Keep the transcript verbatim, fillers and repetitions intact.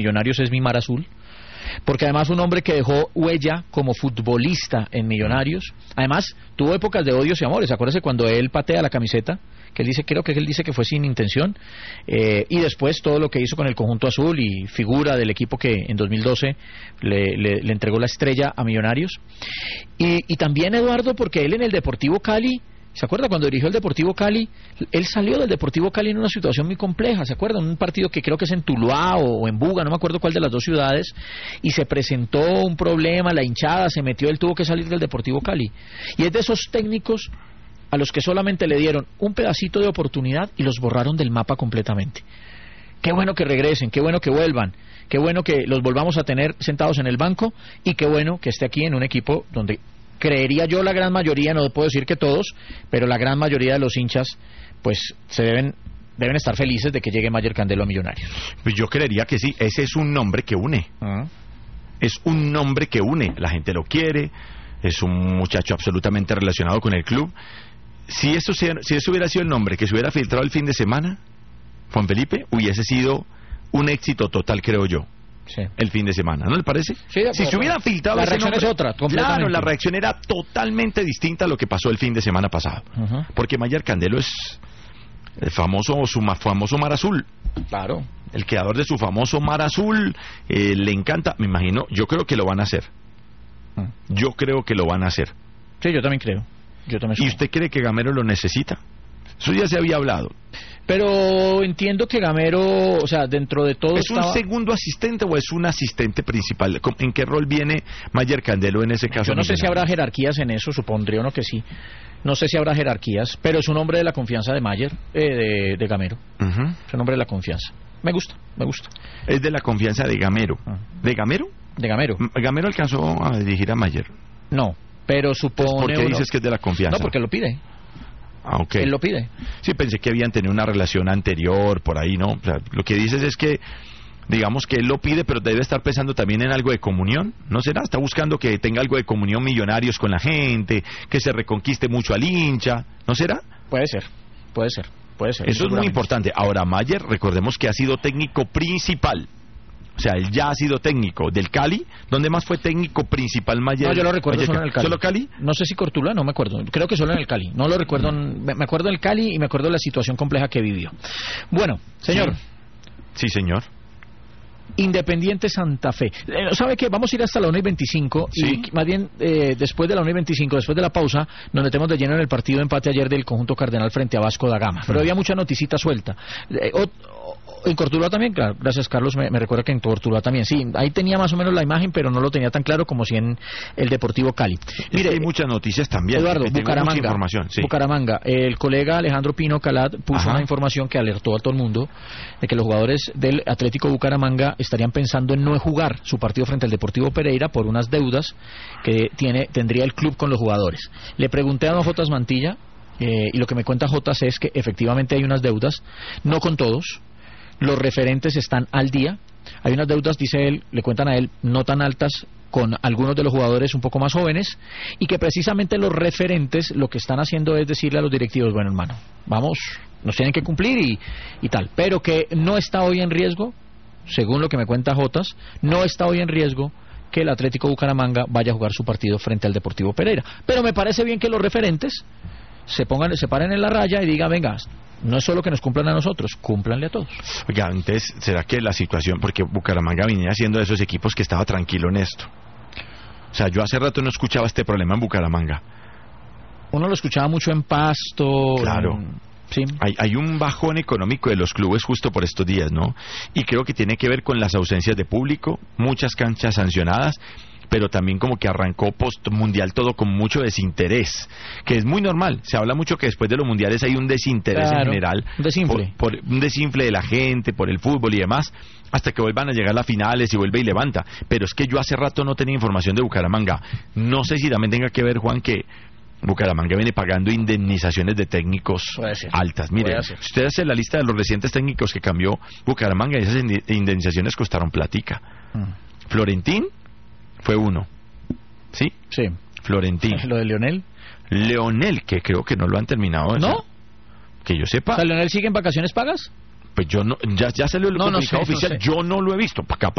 Millonarios es mi mar azul, porque además un hombre que dejó huella como futbolista en Millonarios, además tuvo épocas de odios y amores. Acuérdese cuando él patea la camiseta, que él dice, creo que él dice que fue sin intención, eh, y después todo lo que hizo con el conjunto azul y figura del equipo que en dos mil doce le, le, le entregó la estrella a Millonarios. Y, y también Eduardo, porque él en el Deportivo Cali, ¿se acuerda cuando dirigió el Deportivo Cali? Él salió del Deportivo Cali en una situación muy compleja, ¿se acuerda? Un partido que creo que es en Tuluá o en Buga, no me acuerdo cuál de las dos ciudades, y se presentó un problema, la hinchada se metió, él tuvo que salir del Deportivo Cali. Y es de esos técnicos a los que solamente le dieron un pedacito de oportunidad y los borraron del mapa completamente. Qué bueno que regresen, qué bueno que vuelvan, qué bueno que los volvamos a tener sentados en el banco y qué bueno que esté aquí en un equipo donde creería yo la gran mayoría, no puedo decir que todos, pero la gran mayoría de los hinchas pues se deben deben estar felices de que llegue Mayer Candelo a Millonarios. Pues yo creería que sí, ese es un nombre que une. Uh-huh. Es un nombre que une, la gente lo quiere, es un muchacho absolutamente relacionado con el club. Si eso, si eso hubiera sido el nombre que se hubiera filtrado el fin de semana, Juan Felipe, hubiese sido un éxito total, creo yo. Sí. El fin de semana, ¿no le parece? Sí, si se hubiera filtrado la ese reacción nombre, es otra, claro, la reacción era totalmente distinta a lo que pasó el fin de semana pasado. Uh-huh. Porque Mayer Candelo es el famoso, su famoso mar azul. Claro. El creador de su famoso mar azul, eh, le encanta, me imagino, yo creo que lo van a hacer. Uh-huh. Yo creo que lo van a hacer. Sí, yo también creo. Yo también ¿Y usted cree que Gamero lo necesita? Eso ya se había hablado. Pero entiendo que Gamero, o sea, dentro de todo ¿Es estaba... un segundo asistente o es un asistente principal? ¿En qué rol viene Mayer Candelo en ese caso? Yo no sé si habrá jerarquías en eso, supondría uno que sí. No sé si habrá jerarquías, pero es un hombre de la confianza de Mayer, eh, de, de Gamero. Uh-huh. Es un hombre de la confianza. Me gusta, me gusta. Es de la confianza de Gamero. Uh-huh. ¿De Gamero? De Gamero. ¿Gamero alcanzó a dirigir a Mayer? No, pero supone... ¿Por qué uno... dices que es de la confianza? No, porque lo pide. Ah, okay. Él lo pide. Sí, pensé que habían tenido una relación anterior por ahí, ¿no? O sea, lo que dices es que, digamos que él lo pide, pero debe estar pensando también en algo de comunión, ¿no será? Está buscando que tenga algo de comunión Millonarios con la gente, que se reconquiste mucho al hincha, ¿no será? Puede ser, puede ser, puede ser. Eso es muy importante. Ahora, Mayer, recordemos que ha sido técnico principal. O sea, él ya ha sido técnico del Cali. ¿Dónde más fue técnico principal Mayer? No, yo lo recuerdo Mayer, solo en el Cali. ¿Solo Cali? No sé si Cortuluá, no me acuerdo. Creo que solo en el Cali. No lo recuerdo. Mm. Me acuerdo del Cali y me acuerdo de la situación compleja que vivió. Bueno, señor. Sí, sí señor. Independiente Santa Fe. Eh, ¿Sabe qué? Vamos a ir hasta la una y veinticinco. ¿Sí? Y más bien, eh, después de la una y veinticinco, después de la pausa, nos metemos de lleno en el partido de empate ayer del conjunto Cardenal frente a Vasco da Gama. Pero mm. había mucha noticita suelta. Eh, o, En Cortuluá también, claro, gracias Carlos, me, me recuerda que en Cortuluá también, sí, ahí tenía más o menos la imagen, pero no lo tenía tan claro como si en el Deportivo Cali. Mire, hay muchas noticias también. Eduardo, Bucaramanga, información, sí. Bucaramanga, el colega Alejandro Pino Calat puso Ajá. una información que alertó a todo el mundo de que los jugadores del Atlético Bucaramanga estarían pensando en no jugar su partido frente al Deportivo Pereira por unas deudas que tiene tendría el club con los jugadores. Le pregunté a don Jotas Mantilla, eh, y lo que me cuenta Jotas es que efectivamente hay unas deudas, no con todos. Los referentes están al día. Hay unas deudas, dice él, le cuentan a él, no tan altas con algunos de los jugadores un poco más jóvenes, y que precisamente los referentes lo que están haciendo es decirle a los directivos, bueno hermano, vamos, nos tienen que cumplir y, y tal, pero que no está hoy en riesgo, según lo que me cuenta Jotas, no está hoy en riesgo que el Atlético Bucaramanga vaya a jugar su partido frente al Deportivo Pereira. Pero me parece bien que los referentes se pongan, se paren en la raya y digan, venga, no es solo que nos cumplan a nosotros, cúmplanle a todos. Oiga, entonces, ¿será que la situación, porque Bucaramanga venía siendo de esos equipos que estaba tranquilo en esto? O sea, yo hace rato no escuchaba este problema en Bucaramanga. Uno lo escuchaba mucho en Pasto. Claro. En... Sí. Hay, hay un bajón económico de los clubes justo por estos días, ¿no? Y creo que tiene que ver con las ausencias de público, muchas canchas sancionadas, pero también como que arrancó post-mundial todo con mucho desinterés, que es muy normal. Se habla mucho que después de los mundiales hay un desinterés claro, en general, desinfle. Por, por un desinfle de la gente, por el fútbol y demás, hasta que vuelvan a llegar las finales y vuelve y levanta. Pero es que yo hace rato no tenía información de Bucaramanga. No sé si también tenga que ver, Juan, que Bucaramanga viene pagando indemnizaciones de técnicos altas. Mire, usted hace la lista de los recientes técnicos que cambió Bucaramanga y esas indemnizaciones costaron platica. Mm. Florentín fue uno, ¿sí? Sí. Florentín. ¿Lo de Leonel? Leonel, que creo que no lo han terminado. ¿No? Que yo sepa. O sea, ¿Leonel sigue en vacaciones pagas? Pues yo no, ya, ya salió el No, no comunicado sé, no oficial, sé. yo no lo he visto. Capaz